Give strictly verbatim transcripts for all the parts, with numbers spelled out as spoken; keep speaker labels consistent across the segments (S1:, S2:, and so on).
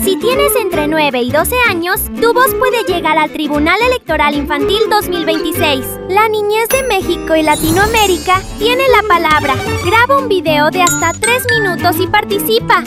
S1: Si tienes entre nueve y doce años, tu voz puede llegar al Tribunal Electoral Infantil dos mil veintiséis. La niñez de México y Latinoamérica tiene la palabra. Graba un video de hasta tres minutos y participa.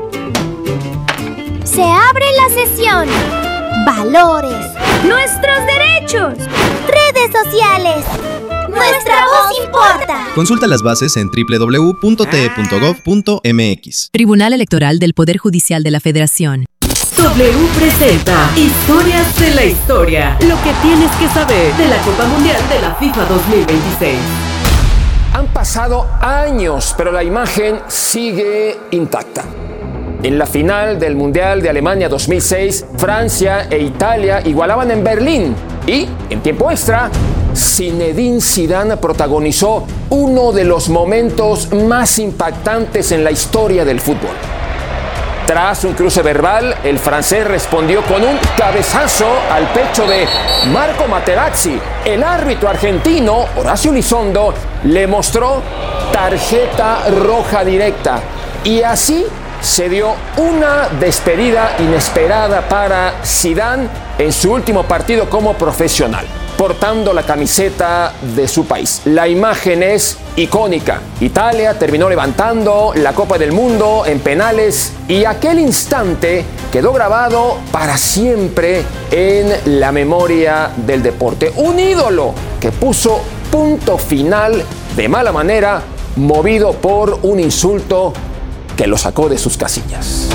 S1: Se abre la sesión. Valores. Nuestros derechos. Redes sociales. ¡Nuestra voz importa!
S2: Consulta las bases en doble u doble u doble u punto t e punto gov punto m x.
S3: Tribunal Electoral del Poder Judicial de la Federación.
S4: W presenta Historias de la Historia. Lo que tienes que saber de la Copa Mundial de la FIFA dos mil veintiséis.
S5: Han pasado años, pero la imagen sigue intacta. En la final del Mundial de Alemania dos mil seis, Francia e Italia igualaban en Berlín y, en tiempo extra, Zinedine Zidane protagonizó uno de los momentos más impactantes en la historia del fútbol. Tras un cruce verbal, el francés respondió con un cabezazo al pecho de Marco Materazzi. El árbitro argentino, Horacio Elizondo, le mostró tarjeta roja directa. Y así se dio una despedida inesperada para Zidane en su último partido como profesional, portando la camiseta de su país. La imagen es icónica. Italia terminó levantando la Copa del Mundo en penales y aquel instante quedó grabado para siempre en la memoria del deporte. Un ídolo que puso punto final de mala manera, movido por un insulto que lo sacó de sus casillas.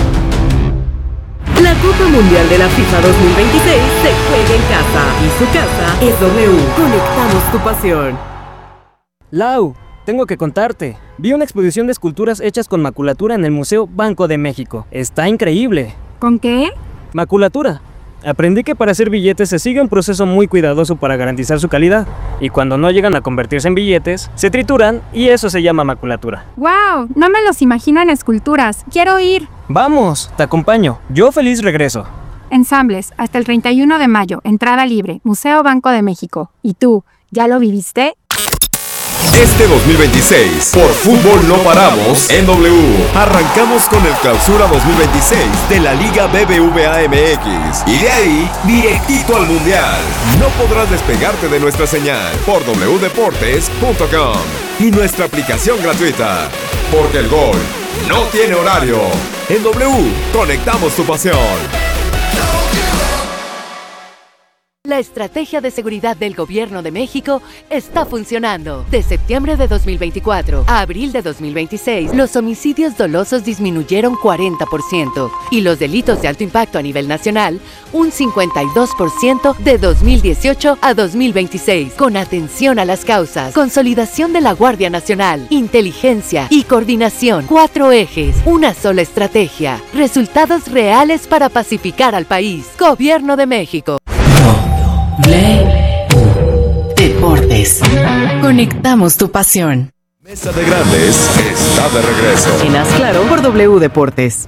S4: La Copa Mundial de la FIFA dos mil veintiséis se juega en casa y su casa es W. Conectamos tu pasión.
S6: Lau, tengo que contarte. Vi una exposición de esculturas hechas con maculatura en el Museo Banco de México. Está increíble.
S7: ¿Con qué?
S6: Maculatura. Aprendí que para hacer billetes se sigue un proceso muy cuidadoso para garantizar su calidad. Y cuando no llegan a convertirse en billetes, se trituran y eso se llama maculatura.
S7: ¡Wow! No me los imagino en esculturas. ¡Quiero ir!
S6: Vamos, te acompaño. Yo feliz regreso.
S7: Ensambles, hasta el treinta y uno de mayo, entrada libre, Museo Banco de México. ¿Y tú, ya lo viviste?
S8: Este dos mil veintiséis, por Fútbol No Paramos en W. Arrancamos con el Clausura dos mil veintiséis de la Liga B B V A M X. Y de ahí, directito al Mundial. No podrás despegarte de nuestra señal por w deportes punto com y nuestra aplicación gratuita. Porque el gol no tiene horario. En W, conectamos tu pasión.
S4: La estrategia de seguridad del Gobierno de México está funcionando. De septiembre de dos mil veinticuatro a abril de dos mil veintiséis, los homicidios dolosos disminuyeron cuarenta por ciento y los delitos de alto impacto a nivel nacional un cincuenta y dos por ciento de dos mil dieciocho a dos mil veintiséis. Con atención a las causas, consolidación de la Guardia Nacional, inteligencia y coordinación. Cuatro ejes, una sola estrategia. Resultados reales para pacificar al país. Gobierno de México. Deportes. Conectamos tu pasión.
S8: Mesa de Grandes está de regreso.
S4: En Haz Claro por W Deportes.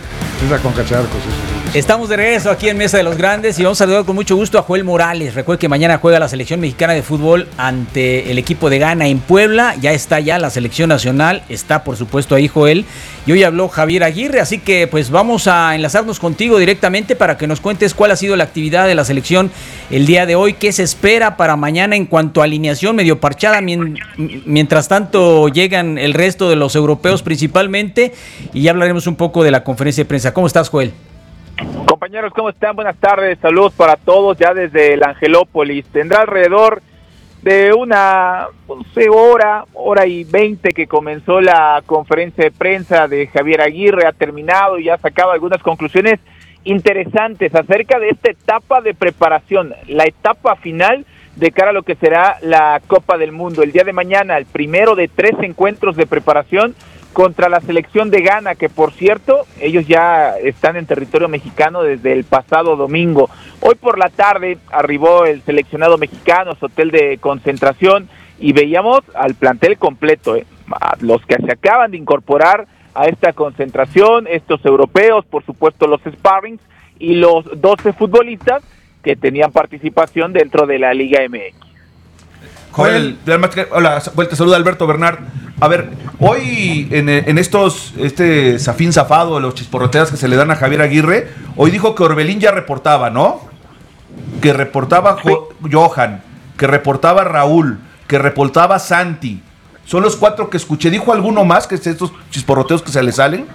S9: Estamos de regreso aquí en Mesa de los Grandes y vamos a saludar con mucho gusto a Joel Morales. Recuerde que mañana juega la selección mexicana de fútbol ante el equipo de Ghana en Puebla. Ya está ya la selección nacional, está por supuesto ahí Joel. Y hoy habló Javier Aguirre, así que pues vamos a enlazarnos contigo directamente para que nos cuentes cuál ha sido la actividad de la selección el día de hoy, qué se espera para mañana en cuanto a alineación medio parchada, mientras tanto llegan el resto de los europeos principalmente, y ya hablaremos un poco de la conferencia de prensa. ¿Cómo estás, Joel?
S10: Compañeros, ¿cómo están? Buenas tardes, saludos para todos ya desde el Angelópolis. Tendrá alrededor de una no sé, hora, hora y veinte que comenzó la conferencia de prensa de Javier Aguirre, ha terminado y ha sacado algunas conclusiones interesantes acerca de esta etapa de preparación, la etapa final de cara a lo que será la Copa del Mundo. El día de mañana, el primero de tres encuentros de preparación contra la selección de Ghana, que por cierto, ellos ya están en territorio mexicano desde el pasado domingo. Hoy por la tarde arribó el seleccionado mexicano a su hotel de concentración y veíamos al plantel completo, eh, a los que se acaban de incorporar a esta concentración, estos europeos, por supuesto los sparrings y los doce futbolistas que tenían participación dentro de la Liga M X.
S11: Joel, hola, vuelta, saluda Alberto Bernard. A ver, hoy en, en estos, este zafín zafado, los chisporroteas que se le dan a Javier Aguirre, Hoy dijo que Orbelín ya reportaba, ¿no? Que reportaba Jo- Johan, que reportaba Raúl, que reportaba Santi. Son los cuatro que escuché. ¿Dijo alguno más que estos chisporroteos que se le salen?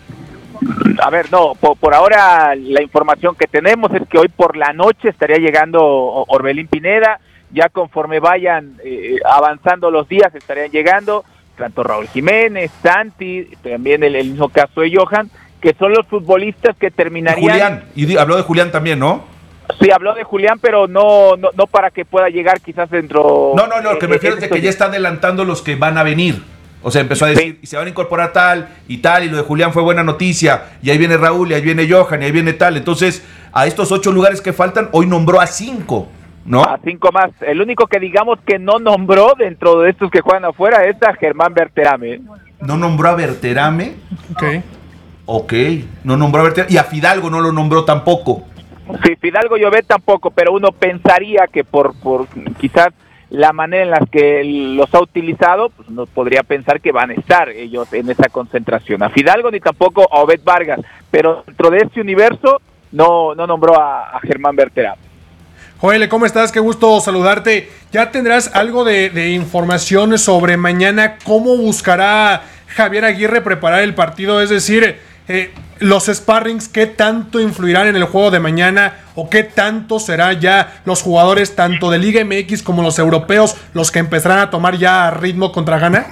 S10: A ver, no, por, por ahora la información que tenemos es que hoy por la noche estaría llegando Orbelín Pineda. Ya conforme vayan eh, avanzando los días estarían llegando tanto Raúl Jiménez, Santi, también el, el mismo caso de Johan, que son los futbolistas que terminarían...
S11: Julián, y di- habló de Julián también, ¿no?
S10: Sí, habló de Julián, pero no, no, no para que pueda llegar quizás dentro...
S11: No, no, no, lo que me
S10: eh,
S11: refiero es de
S10: estos-
S11: que ya está adelantando los que van a venir. O sea, empezó a decir, y se van a incorporar tal y tal, y lo de Julián fue buena noticia, y ahí viene Raúl, y ahí viene Johan, y ahí viene tal. Entonces, a estos ocho lugares que faltan, hoy nombró a cinco, ¿no?
S10: A cinco más. El único que digamos que no nombró dentro de estos que juegan afuera es a Germán Berterame.
S11: No nombró a Berterame.
S12: Ok.
S11: Ok, no nombró a Berterame. Y a Fidalgo no lo nombró tampoco.
S10: Sí, Fidalgo Llobet tampoco, pero uno pensaría que por, por quizás la manera en la que los ha utilizado, pues uno podría pensar que van a estar ellos en esa concentración. A Fidalgo ni tampoco a Obed Vargas, pero dentro de este universo no, no nombró a, a Germán Berterame.
S12: Joel, ¿cómo estás? Qué gusto saludarte. ¿Ya tendrás algo de, de información sobre mañana? ¿Cómo buscará Javier Aguirre preparar el partido? Es decir, eh, los sparrings, ¿qué tanto influirán en el juego de mañana? ¿O qué tanto será ya los jugadores tanto de Liga M X como los europeos los que empezarán a tomar ya ritmo contra Ghana?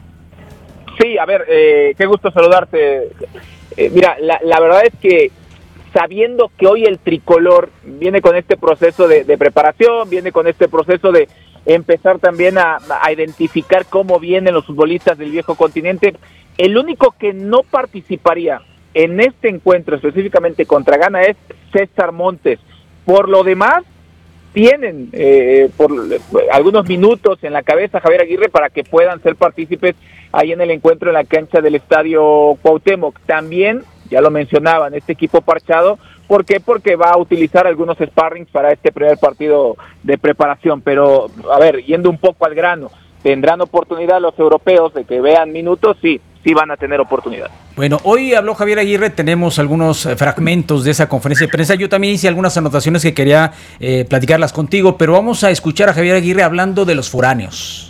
S10: Sí, a ver, eh, qué gusto saludarte. Eh, mira, la, la verdad es que sabiendo que hoy el tricolor viene con este proceso de, de preparación, viene con este proceso de empezar también a, a identificar cómo vienen los futbolistas del viejo continente, el único que no participaría en este encuentro específicamente contra Ghana es César Montes. Por lo demás, tienen eh, por algunos minutos en la cabeza Javier Aguirre para que puedan ser partícipes ahí en el encuentro en la cancha del Estadio Cuauhtémoc. También, ya lo mencionaban, este equipo parchado, ¿por qué? Porque va a utilizar algunos sparrings para este primer partido de preparación, pero a ver, yendo un poco al grano, ¿tendrán oportunidad los europeos de que vean minutos? Sí, sí van a tener oportunidad.
S9: Bueno, hoy habló Javier Aguirre, tenemos algunos eh, fragmentos de esa conferencia de prensa. Yo también hice algunas anotaciones que quería eh, platicarlas contigo, pero vamos a escuchar a Javier Aguirre hablando de los foráneos.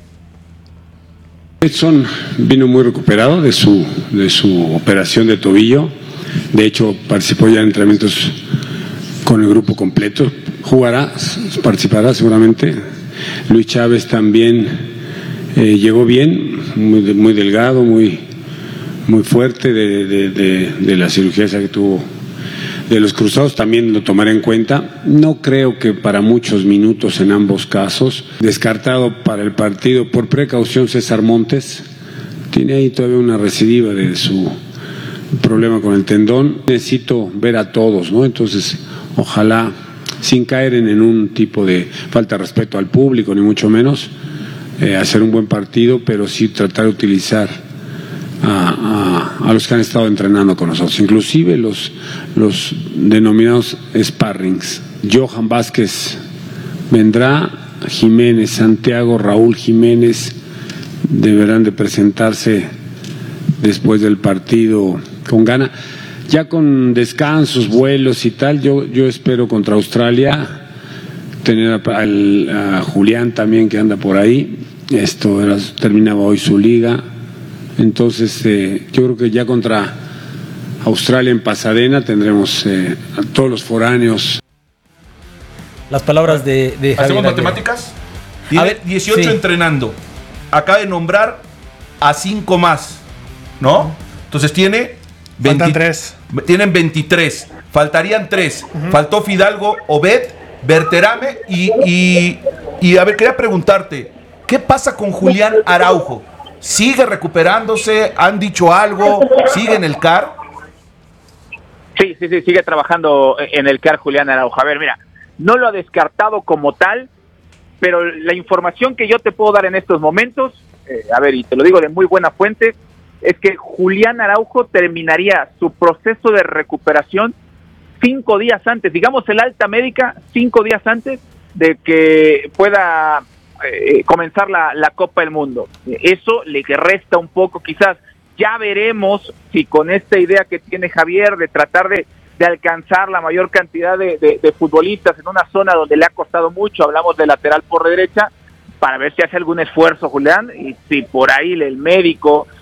S13: Edson vino muy recuperado de su, de su operación de tobillo. De hecho, participó ya en entrenamientos con el grupo completo. Jugará, participará seguramente. Luis Chávez también eh, llegó bien, muy, muy delgado, muy, muy fuerte de, de, de, de la cirugía esa que tuvo de los cruzados, también lo tomaré en cuenta. No creo que para muchos minutos en ambos casos. Descartado para el partido por precaución César Montes. Tiene ahí todavía una recidiva de su problema con el tendón. Necesito ver a todos, ¿no? Entonces, ojalá, sin caer en, en un tipo de falta de respeto al público, ni mucho menos, eh, hacer un buen partido, pero sí tratar de utilizar A, a, a los que han estado entrenando con nosotros, inclusive los, los denominados sparrings. Johan Vázquez vendrá, Jiménez, Santiago, Raúl Jiménez deberán de presentarse después del partido con Ghana, ya con descansos, vuelos y tal. Yo, yo espero contra Australia tener a, al, a Julián también, que anda por ahí. Esto era, terminaba hoy su liga. Entonces, eh, yo creo que ya contra Australia en Pasadena tendremos eh, a todos los foráneos.
S9: Las palabras de, de Javier
S11: ¿Hacemos
S9: Aguirre.
S11: matemáticas? Tiene
S9: A ver,
S11: dieciocho
S9: sí.
S11: entrenando. Acaba de nombrar a cinco más, ¿no? Entonces tiene veinte,
S12: Faltan tres.
S11: Tienen veintitrés. Faltarían tres. Uh-huh. Faltó Fidalgo, Obed, Berterame y, y, y a ver, quería preguntarte, ¿qué pasa con Julián Araujo? ¿Sigue recuperándose? ¿Han dicho algo? ¿Sigue en el C A R?
S10: Sí, sí, sí, sigue trabajando en el C A R Julián Araujo. A ver, mira, no lo ha descartado como tal, pero la información que yo te puedo dar en estos momentos, eh, a ver, y te lo digo de muy buena fuente, es que Julián Araujo terminaría su proceso de recuperación cinco días antes, digamos el alta médica, cinco días antes de que pueda eh, comenzar la, la Copa del Mundo. Eso le resta un poco, quizás. Ya veremos si con esta idea que tiene Javier de tratar de de alcanzar la mayor cantidad de, de, de futbolistas en una zona donde le ha costado mucho, hablamos de lateral por derecha, para ver si hace algún esfuerzo Julián, y si por ahí el médico